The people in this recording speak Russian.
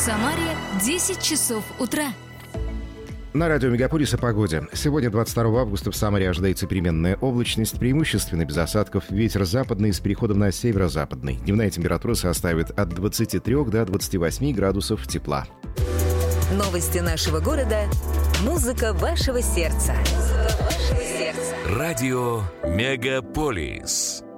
Самаре 10 часов утра. На радио Мегаполис о погоде. Сегодня, 22 августа, в Самаре ожидается переменная облачность, преимущественно без осадков, ветер западный с переходом на северо-западный. Дневная температура составит от 23 до 28 градусов тепла. Новости нашего города. Музыка вашего сердца. Радио Мегаполис.